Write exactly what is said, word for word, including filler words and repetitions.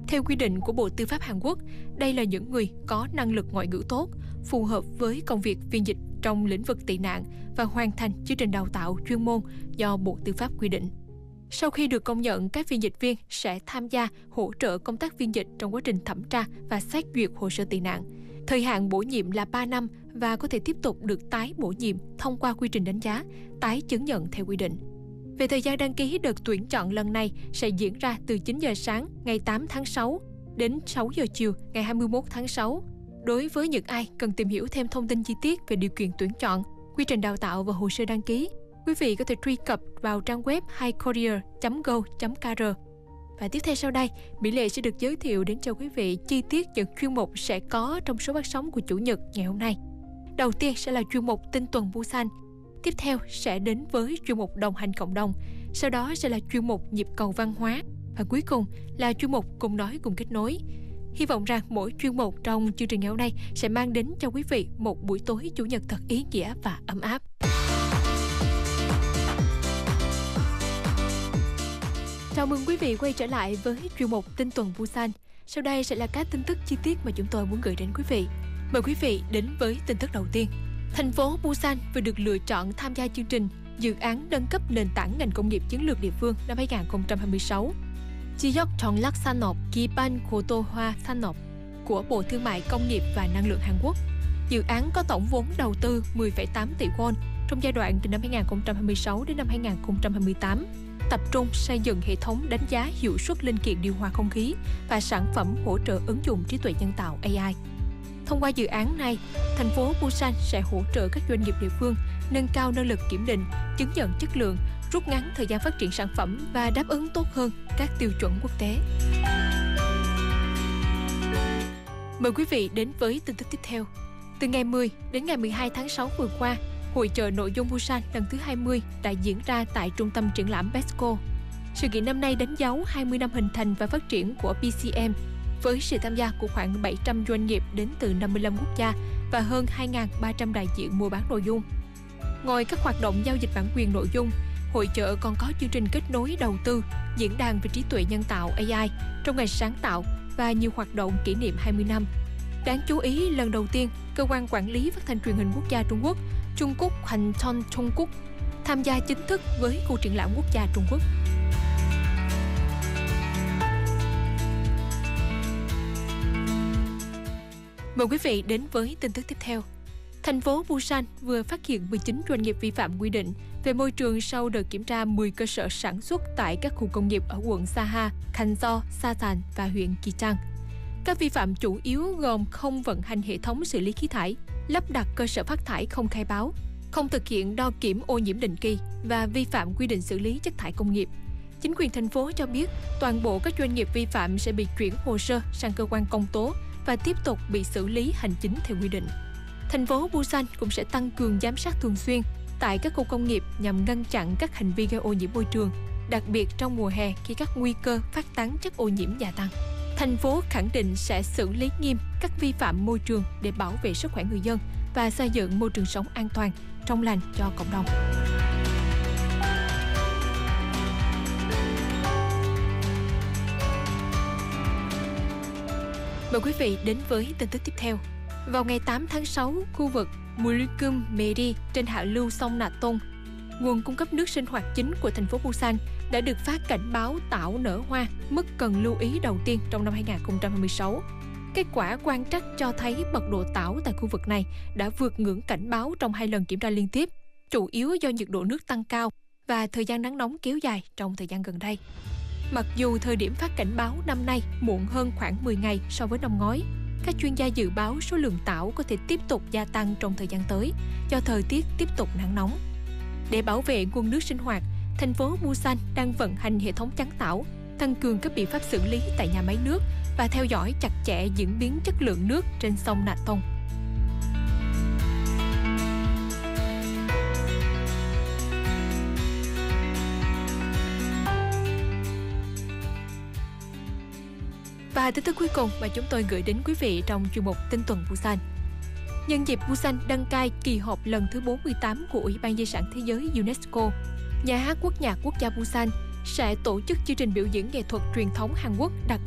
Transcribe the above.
Theo quy định của Bộ Tư pháp Hàn Quốc, đây là những người có năng lực ngoại ngữ tốt, phù hợp với công việc phiên dịch trong lĩnh vực tị nạn và hoàn thành chương trình đào tạo chuyên môn do Bộ Tư pháp quy định. Sau khi được công nhận, các phiên dịch viên sẽ tham gia hỗ trợ công tác phiên dịch trong quá trình thẩm tra và xét duyệt hồ sơ tị nạn. Thời hạn bổ nhiệm là ba năm và có thể tiếp tục được tái bổ nhiệm thông qua quy trình đánh giá, tái chứng nhận theo quy định. Về thời gian đăng ký, đợt tuyển chọn lần này sẽ diễn ra từ chín giờ sáng ngày tám tháng sáu đến sáu giờ chiều ngày hai mươi mốt tháng sáu. Đối với những ai cần tìm hiểu thêm thông tin chi tiết về điều kiện tuyển chọn, quy trình đào tạo và hồ sơ đăng ký, quý vị có thể truy cập vào trang web highcourier chấm go chấm k r. Và tiếp theo sau đây, Mỹ Lệ sẽ được giới thiệu đến cho quý vị chi tiết những chuyên mục sẽ có trong số phát sóng của Chủ nhật ngày hôm nay. Đầu tiên sẽ là chuyên mục Tin tuần Busan. Tiếp theo sẽ đến với chuyên mục Đồng hành cộng đồng. Sau đó sẽ là chuyên mục Nhịp cầu văn hóa. Và cuối cùng là chuyên mục Cùng nói cùng kết nối. Hy vọng rằng mỗi chuyên mục trong chương trình ngày hôm nay sẽ mang đến cho quý vị một buổi tối Chủ nhật thật ý nghĩa và ấm áp. Chào mừng quý vị quay trở lại với chuyên mục Tin tuần Busan. Sau đây sẽ là các tin tức chi tiết mà chúng tôi muốn gửi đến quý vị. Mời quý vị đến với tin tức đầu tiên. Thành phố Busan vừa được lựa chọn tham gia chương trình dự án nâng cấp nền tảng ngành công nghiệp chiến lược địa phương năm hai không hai sáu. 지역 전략 산업 기반 고도화 산업 của Bộ Thương mại Công nghiệp và Năng lượng Hàn Quốc. Dự án có tổng vốn đầu tư mười phẩy tám tỷ won trong giai đoạn từ năm hai không hai sáu đến năm hai không hai tám, tập trung xây dựng hệ thống đánh giá hiệu suất linh kiện điều hòa không khí và sản phẩm hỗ trợ ứng dụng trí tuệ nhân tạo A I. Thông qua dự án này, thành phố Busan sẽ hỗ trợ các doanh nghiệp địa phương nâng cao năng lực kiểm định, chứng nhận chất lượng, rút ngắn thời gian phát triển sản phẩm và đáp ứng tốt hơn các tiêu chuẩn quốc tế. Mời quý vị đến với tin tức tiếp theo. Từ ngày mười đến ngày mười hai tháng sáu vừa qua, Hội chợ nội dung Busan lần thứ hai mươi đã diễn ra tại trung tâm triển lãm Besco. Sự kiện năm nay đánh dấu hai mươi năm hình thành và phát triển của pê xê em, với sự tham gia của khoảng bảy trăm doanh nghiệp đến từ năm mươi lăm quốc gia và hơn hai nghìn ba trăm đại diện mua bán nội dung. Ngoài các hoạt động giao dịch bản quyền nội dung, hội chợ còn có chương trình kết nối đầu tư, diễn đàn về trí tuệ nhân tạo A I trong ngày sáng tạo và nhiều hoạt động kỷ niệm hai mươi năm. Đáng chú ý, lần đầu tiên, Cơ quan Quản lý Phát thanh Truyền hình Quốc gia Trung Quốc, Trung Quốc Hành Thon Trung Quốc, tham gia chính thức với khu triển lãm quốc gia Trung Quốc. Mời quý vị đến với tin tức tiếp theo. Thành phố Busan vừa phát hiện mười chín doanh nghiệp vi phạm quy định về môi trường sau đợt kiểm tra mười cơ sở sản xuất tại các khu công nghiệp ở quận Saha, Kanso, Sasan và huyện Kichang. Các vi phạm chủ yếu gồm không vận hành hệ thống xử lý khí thải, lắp đặt cơ sở phát thải không khai báo, không thực hiện đo kiểm ô nhiễm định kỳ và vi phạm quy định xử lý chất thải công nghiệp. Chính quyền thành phố cho biết toàn bộ các doanh nghiệp vi phạm sẽ bị chuyển hồ sơ sang cơ quan công tố và tiếp tục bị xử lý hành chính theo quy định. Thành phố Busan cũng sẽ tăng cường giám sát thường xuyên tại các khu công nghiệp nhằm ngăn chặn các hành vi gây ô nhiễm môi trường, đặc biệt trong mùa hè khi các nguy cơ phát tán chất ô nhiễm gia tăng. Thành phố khẳng định sẽ xử lý nghiêm các vi phạm môi trường để bảo vệ sức khỏe người dân và xây dựng môi trường sống an toàn, trong lành cho cộng đồng. Mời quý vị đến với tin tức tiếp theo. Vào ngày tám tháng sáu, khu vực Mulukum Meri trên hạ lưu sông Nà Tôn, nguồn cung cấp nước sinh hoạt chính của thành phố Busan, đã được phát cảnh báo tảo nở hoa, mức cần lưu ý đầu tiên trong năm hai không hai sáu. Kết quả quan trắc cho thấy mật độ tảo tại khu vực này đã vượt ngưỡng cảnh báo trong hai lần kiểm tra liên tiếp, chủ yếu do nhiệt độ nước tăng cao và thời gian nắng nóng kéo dài trong thời gian gần đây. Mặc dù thời điểm phát cảnh báo năm nay muộn hơn khoảng mười ngày so với năm ngoái, các chuyên gia dự báo số lượng tảo có thể tiếp tục gia tăng trong thời gian tới do thời tiết tiếp tục nắng nóng. Để bảo vệ nguồn nước sinh hoạt, thành phố Busan đang vận hành hệ thống chắn tảo, tăng cường các biện pháp xử lý tại nhà máy nước và theo dõi chặt chẽ diễn biến chất lượng nước trên sông Nà Tôn. Và tin tức cuối cùng mà chúng tôi gửi đến quý vị trong chuyên mục Tin tuần Busan. Nhân dịp Busan đăng cai kỳ họp lần thứ bốn mươi tám của Ủy ban Di sản Thế giới UNESCO, Nhà hát Quốc nhạc Quốc gia Busan sẽ tổ chức chương trình biểu diễn nghệ thuật truyền thống Hàn Quốc đặc